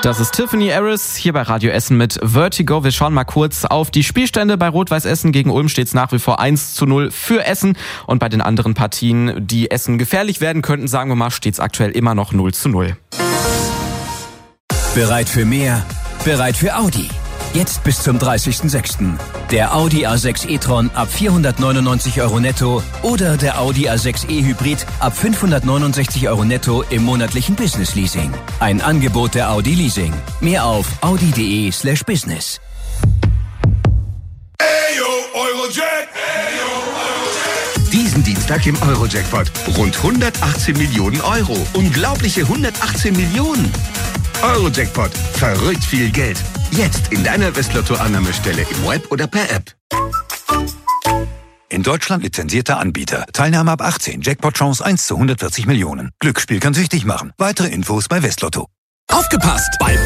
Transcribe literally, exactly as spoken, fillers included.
Das ist Tiffany Harris hier bei Radio Essen mit Vertigo. Wir schauen mal kurz auf die Spielstände. Bei Rot-Weiß Essen gegen Ulm steht es nach wie vor eins zu null für Essen. Und bei den anderen Partien, die Essen gefährlich werden könnten, sagen wir mal, steht es aktuell immer noch null zu null. Bereit für mehr? Bereit für Audi? Jetzt bis zum dreißigsten sechsten Der Audi A sechs e-tron ab vierhundertneunundneunzig Euro netto oder der Audi A sechs e-Hybrid ab fünfhundertneunundsechzig Euro netto im monatlichen Business-Leasing. Ein Angebot der Audi Leasing. Mehr auf audi.de slash business. Ayo, Eurojack! Ayo, Eurojack! Diesen Dienstag im Eurojackpot. Rund hundertachtzehn Millionen Euro. Unglaubliche hundertachtzehn Millionen. Eurojackpot. Verrückt viel Geld. Jetzt in deiner Westlotto-Annahmestelle im Web oder per App. In Deutschland lizenzierter Anbieter. Teilnahme ab achtzehn. Jackpot-Chance eins zu hundertvierzig Millionen. Glücksspiel kann süchtig machen. Weitere Infos bei Westlotto. Aufgepasst! Bei